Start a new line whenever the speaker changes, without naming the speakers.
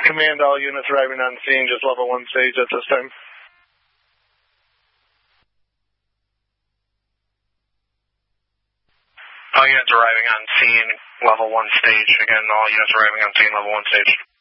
Command, all units arriving on scene, just level 1 stage at this time.
All units arriving on scene, level 1 stage. Again, all units arriving on scene, level 1 stage.